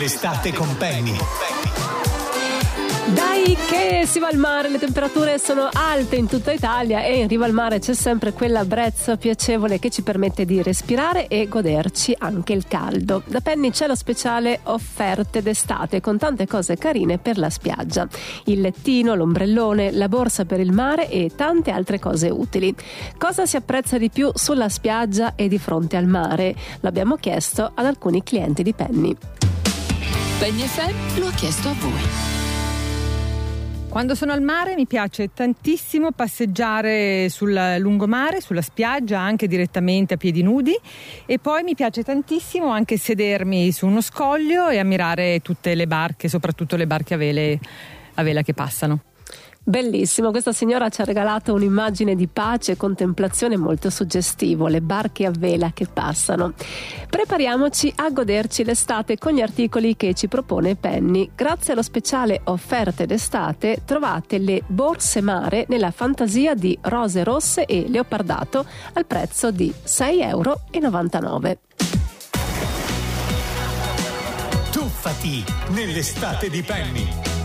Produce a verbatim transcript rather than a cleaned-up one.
l'estate con Penny. Dai che si va al mare, le temperature sono alte in tutta Italia e in riva al mare c'è sempre quella brezza piacevole che ci permette di respirare e goderci anche il caldo. Da Penny c'è lo speciale offerte d'estate con tante cose carine per la spiaggia. Il lettino, l'ombrellone, la borsa per il mare e tante altre cose utili. Cosa si apprezza di più sulla spiaggia e di fronte al mare? L'abbiamo chiesto ad alcuni clienti di Penny. Penny F M lo ha chiesto a voi. Quando sono al mare mi piace tantissimo passeggiare sul lungomare, sulla spiaggia, anche direttamente a piedi nudi, e poi mi piace tantissimo anche sedermi su uno scoglio e ammirare tutte le barche, soprattutto le barche a vele, a vela che passano. Bellissimo, questa signora ci ha regalato un'immagine di pace e contemplazione molto suggestivo, le barche a vela che passano. Prepariamoci a goderci l'estate con gli articoli che ci propone Penny. Grazie allo speciale offerte d'estate trovate le borse mare nella fantasia di rose rosse e leopardato al prezzo di sei virgola novantanove euro. Tuffati nell'estate di Penny.